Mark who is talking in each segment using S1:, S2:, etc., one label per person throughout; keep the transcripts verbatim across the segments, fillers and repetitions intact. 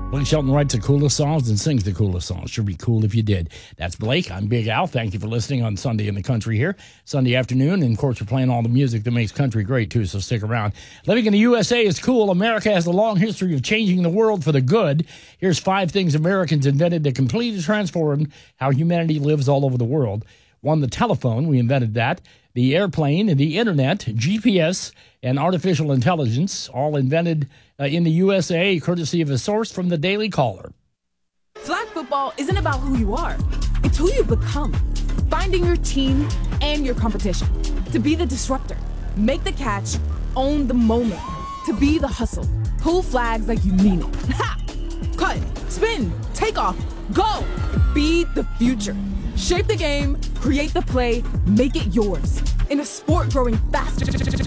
S1: Blake Shelton writes the coolest songs and sings the coolest songs. Should be cool if you did. That's Blake. I'm Big Al. Thank you for listening on Sunday in the Country here. Sunday afternoon. And, of course, we're playing all the music that makes country great, too, so stick around. Living in the U S A is cool. America has a long history of changing the world for the good. Here's five things Americans invented that completely transformed how humanity lives all over the world. One, the telephone. We invented that. The airplane, the internet, G P S, and artificial intelligence, all invented uh, in the U S A, courtesy of a source from the Daily Caller.
S2: Flag football isn't about who you are. It's who you become. Finding your team and your competition. To be the disruptor. Make the catch. Own the moment. To be the hustle. Pull flags like you mean it. Ha! Cut. Spin. Take off. Go. Be the future. Shape the game, create the play, make it yours. In a sport growing faster.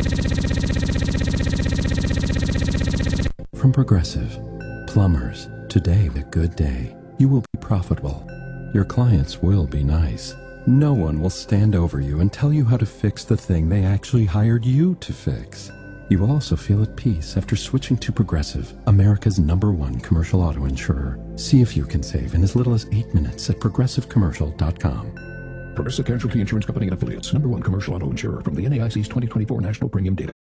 S3: From Progressive, plumbers, today a good day. You will be profitable. Your clients will be nice. No one will stand over you and tell you how to fix the thing they actually hired you to fix. You will also feel at peace after switching to Progressive, America's number one commercial auto insurer. See if you can save in as little as eight minutes at progressive commercial dot com.
S4: Progressive Casualty Insurance Company and Affiliates, number one commercial auto insurer from the N A I C's twenty twenty-four National Premium Data.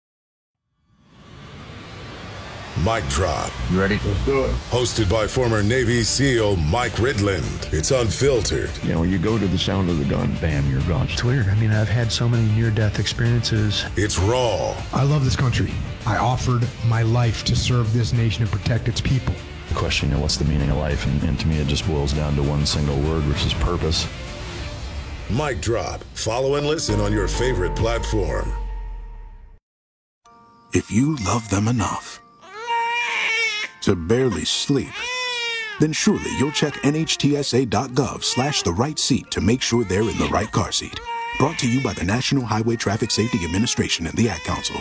S5: Mic Drop.
S6: You ready? Let's do it.
S5: Hosted by former Navy SEAL Mike Ridland. It's unfiltered.
S6: You know, you go to the sound of the gun, bam, you're gone.
S7: It's weird. I mean, I've had so many near-death experiences.
S5: It's raw.
S8: I love this country. I offered my life to serve this nation and protect its people.
S7: The question, you know, what's the meaning of life? And, and to me, it just boils down to one single word, which is purpose.
S5: Mic Drop. Follow and listen on your favorite platform.
S9: If you love them enough to barely sleep, then surely you'll check N H T S A dot gov slash the right seat to make sure they're in the right car seat. Brought to you by the National Highway Traffic Safety Administration and the Ad Council.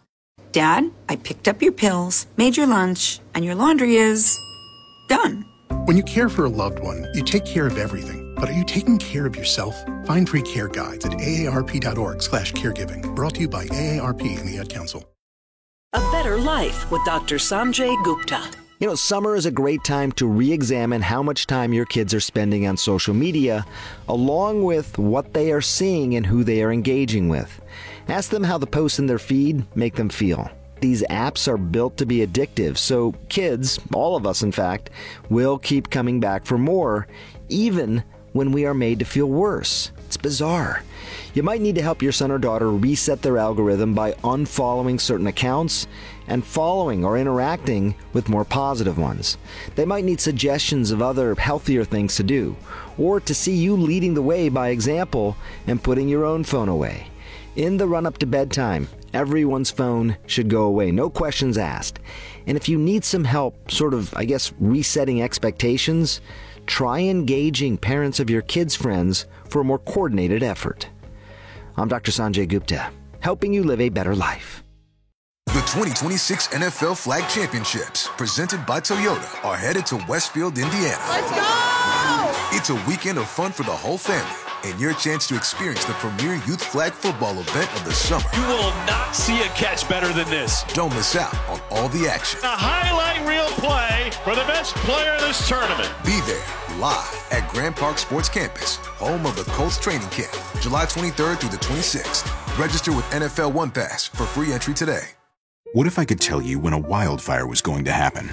S10: Dad, I picked up your pills, made your lunch, and your laundry is done.
S11: When you care for a loved one, you take care of everything. But are you taking care of yourself? Find free care guides at A A R P dot org slash caregiving. Brought to you by A A R P and the Ad Council.
S12: A Better Life with Doctor Sanjay Gupta.
S13: You know, summer is a great time to re-examine how much time your kids are spending on social media, along with what they are seeing and who they are engaging with. Ask them how the posts in their feed make them feel. These apps are built to be addictive, so kids, all of us in fact, will keep coming back for more, even when we are made to feel worse. It's bizarre. You might need to help your son or daughter reset their algorithm by unfollowing certain accounts and following or interacting with more positive ones. They might need suggestions of other healthier things to do, or to see you leading the way by example and putting your own phone away. In the run-up to bedtime, everyone's phone should go away, no questions asked. And if you need some help, sort of, I guess, resetting expectations, try engaging parents of your kids' friends for a more coordinated effort. I'm Doctor Sanjay Gupta, helping you live a better life.
S14: The twenty twenty-six N F L Flag Championships, presented by Toyota, are headed to Westfield, Indiana.
S15: Let's go!
S14: It's a weekend of fun for the whole family, and your chance to experience the premier youth flag football event of the summer.
S16: You will not see a catch better than this.
S14: Don't miss out on all the action.
S16: A highlight reel play for the best player in this tournament.
S14: Be there, live at Grand Park Sports Campus, home of the Colts training camp, July twenty-third through the twenty-sixth. Register with N F L One Pass for free entry today.
S9: What if I could tell you when a wildfire was going to happen?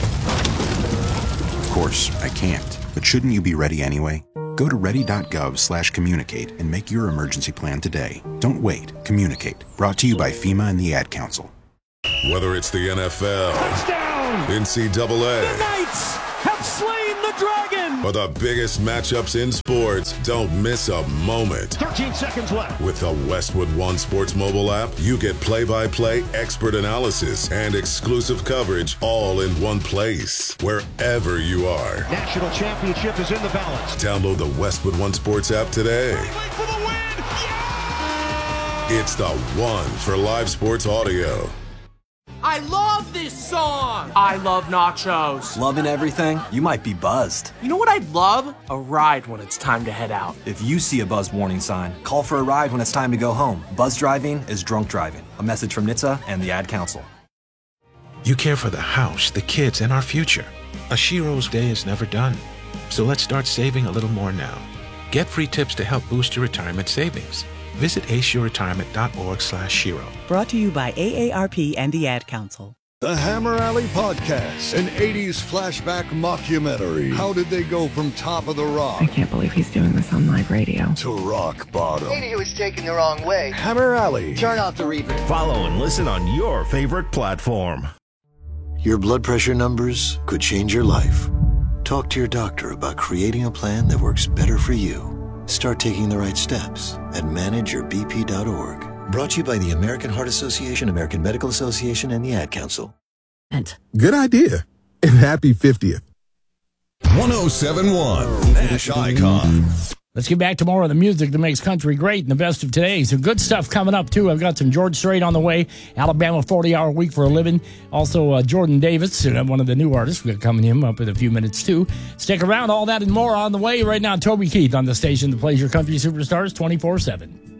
S9: Of course, I can't. But shouldn't you be ready anyway? Go to ready dot gov slash communicate and make your emergency plan today. Don't wait. Communicate. Brought to you by FEMA and the Ad Council.
S5: Whether it's the N F L,
S15: touchdown,
S5: N C double A,
S15: the Knights have slain the dragon,
S5: or the biggest matchups in sports, don't miss a moment.
S16: thirteen seconds left.
S5: With the Westwood One Sports mobile app, you get play-by-play expert analysis and exclusive coverage all in one place, wherever you are.
S16: National championship is in the balance.
S5: Download the Westwood One Sports app today.
S16: For the win. Yeah!
S5: It's the one for live sports audio.
S17: I love this song! I love nachos.
S18: Loving everything? You might be buzzed.
S17: You know what I'd love? A ride when it's time to head out.
S18: If you see a buzzed warning sign, call for a ride when it's time to go home. Buzz driving is drunk driving. A message from N H T S A and the Ad Council.
S19: You care for the house, the kids, and our future. A Shiro's day is never done. So let's start saving a little more now. Get free tips to help boost your retirement savings. Visit ace your retirement dot org slash Shiro.
S20: Brought to you by A A R P and the Ad Council.
S21: The Hammer Alley Podcast, an eighties flashback mockumentary. How did they go from top of the rock?
S22: I can't believe he's doing this on live radio.
S21: To rock bottom.
S23: Maybe he was taken the wrong way.
S21: Hammer Alley.
S23: Turn off the replay.
S24: Follow and listen on your favorite platform.
S25: Your blood pressure numbers could change your life. Talk to your doctor about creating a plan that works better for you. Start taking the right steps at manage your b p dot org. Brought to you by the American Heart Association, American Medical Association, and the Ad Council.
S26: Good idea. And happy fiftieth.
S5: one oh seven point one Nash Icon.
S1: Let's get back to more of the music that makes country great and the best of today. Some good stuff coming up, too. I've got some George Strait on the way, Alabama forty-hour week for a living. Also, uh, Jordan Davis, uh, one of the new artists. We're coming him up in a few minutes, too. Stick around. All that and more on the way right now. Toby Keith on the station that plays your country superstars twenty-four seven.